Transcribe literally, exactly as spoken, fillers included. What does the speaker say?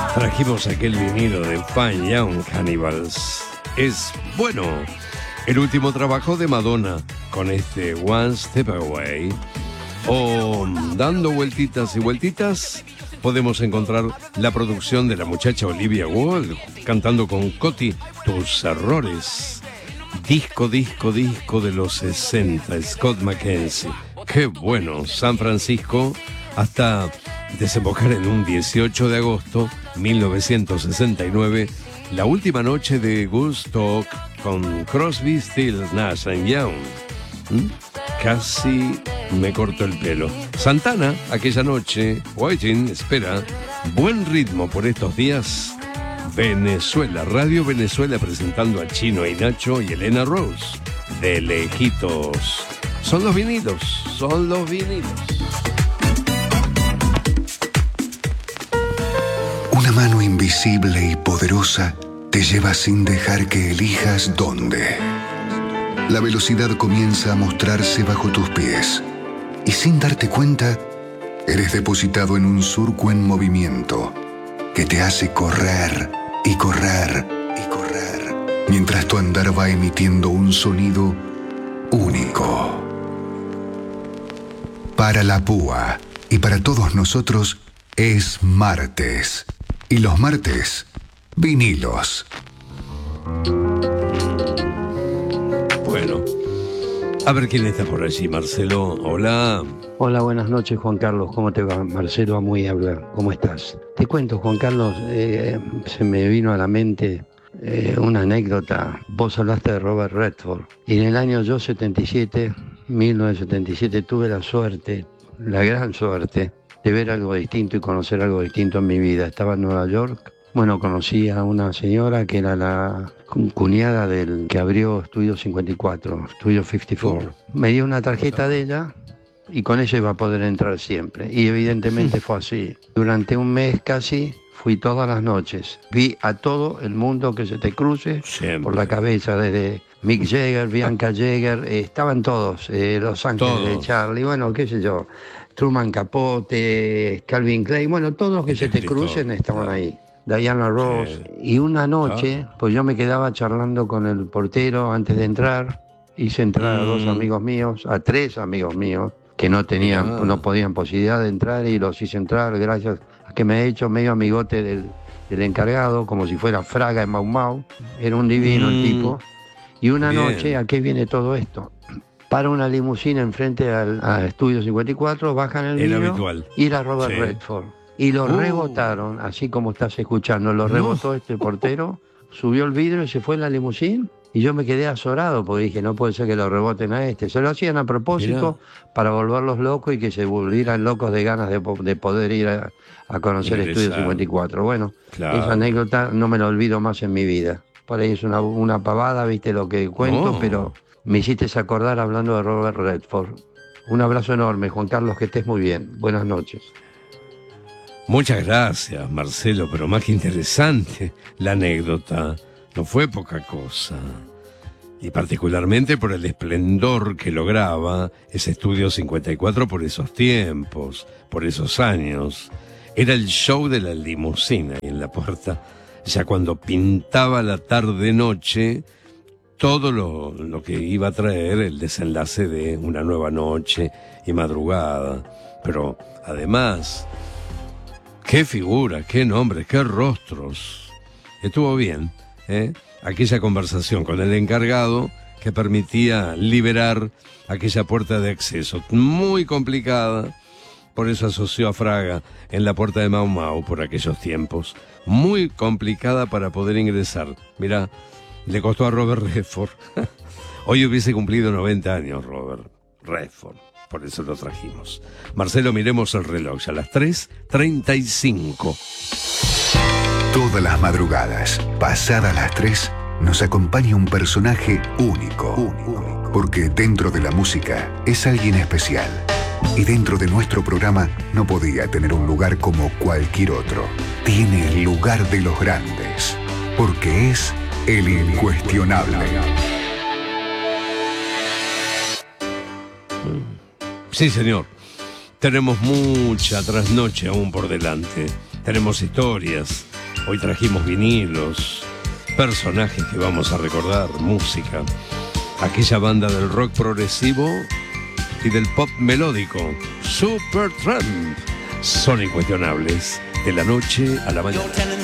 Trajimos aquel vinilo de Fine Young Cannibals. Es bueno. El último trabajo de Madonna con este One Step Away. O dando vueltitas y vueltitas, podemos encontrar la producción de la muchacha Olivia Wilde cantando con Coti Tus Errores. Disco, disco, disco de los sesenta, Scott McKenzie. Qué bueno, San Francisco, hasta desembocar en un dieciocho de agosto de mil novecientos sesenta y nueve, la última noche de Woodstock con Crosby, Stills, Nash and Young. ¿Mm? Casi me cortó el pelo. Santana, aquella noche, Waiting, espera, buen ritmo por estos días. Venezuela, Radio Venezuela presentando a Chino y Nacho y Elena Rose, de lejitos. Son los vinilos, son los vinilos. Una mano invisible y poderosa te lleva sin dejar que elijas dónde. La velocidad comienza a mostrarse bajo tus pies y sin darte cuenta, eres depositado en un surco en movimiento que te hace correr y correr y correr, mientras tu andar va emitiendo un sonido único. Para la púa y para todos nosotros es martes. Y los martes, vinilos. Bueno, a ver quién está por allí, Marcelo. Hola. Hola, buenas noches, Juan Carlos. ¿Cómo te va? Marcelo Amuy habla. ¿Cómo estás? Te cuento, Juan Carlos, eh, se me vino a la mente eh, una anécdota. Vos hablaste de Robert Redford. Y en el año yo setenta y siete, mil novecientos setenta y siete, tuve la suerte, la gran suerte, de ver algo distinto y conocer algo distinto en mi vida. Estaba en Nueva York. Bueno, conocí a una señora que era la cuñada del que abrió Estudio cincuenta y cuatro, Estudio cincuenta y cuatro. Me dio una tarjeta de ella y con ella iba a poder entrar siempre. Y evidentemente fue así. Durante un mes casi fui todas las noches. Vi a todo el mundo que se te cruce siempre por la cabeza, desde Mick Jagger, Bianca Jagger, eh, estaban todos, eh, Los Ángeles todos. De Charlie, bueno, qué sé yo, Truman Capote, Calvin Klein, bueno, todos los que se te crucen estaban ahí. Diana Ross. Sí. Y una noche, pues yo me quedaba charlando con el portero antes de entrar. Hice entrar mm. a dos amigos míos, a tres amigos míos, que no tenían, ah. no podían posibilidad de entrar, y los hice entrar gracias a que me he hecho medio amigote del, del encargado, como si fuera Fraga en Mau Mau. Era un divino mm. el tipo. Y una Bien. noche, ¿a qué viene todo esto? Para una limusina enfrente al a Estudio cincuenta y cuatro, bajan el vidrio y era Robert sí. Redford. Y lo uh. rebotaron, así como estás escuchando, lo rebotó no. este portero, subió el vidrio y se fue en la limusina. Y yo me quedé azorado porque dije, no puede ser que lo reboten a este. Se lo hacían a propósito Mirá. para volverlos locos y que se volvieran locos de ganas de, de poder ir a, a conocer Ingresar. Estudio cincuenta y cuatro. Bueno, claro. esa anécdota no me la olvido más en mi vida. Por ahí es una, una pavada, viste lo que cuento, no. pero me hiciste acordar hablando de Robert Redford. Un abrazo enorme, Juan Carlos, que estés muy bien. Buenas noches. Muchas gracias, Marcelo, pero más que interesante la anécdota. No fue poca cosa. Y particularmente por el esplendor que lograba ese Estudio cincuenta y cuatro por esos tiempos, por esos años. Era el show de la limusina y en la puerta, ya cuando pintaba la tarde-noche, todo lo, lo que iba a traer el desenlace de una nueva noche y madrugada. Pero además, qué figura, qué nombres, qué rostros. Estuvo bien, ¿eh? Aquella conversación con el encargado que permitía liberar aquella puerta de acceso muy complicada. Por eso asoció a Fraga en la puerta de Mau Mau por aquellos tiempos. Muy complicada para poder ingresar. Mirá, le costó a Robert Redford. Hoy hubiese cumplido noventa años Robert Redford. Por eso lo trajimos. Marcelo, miremos el reloj. Ya a las tres treinta y cinco. Todas las madrugadas, pasadas las tres, nos acompaña un personaje único. Único. Porque dentro de la música es alguien especial. Y dentro de nuestro programa no podía tener un lugar como cualquier otro. Tiene el lugar de los grandes. Porque es el incuestionable. Sí, señor. Tenemos mucha trasnoche aún por delante. Tenemos historias, Hoy trajimos vinilos, personajes que vamos a recordar, música, aquella banda del rock progresivo y del pop melódico, Supertramp, son incuestionables, de la noche a la mañana.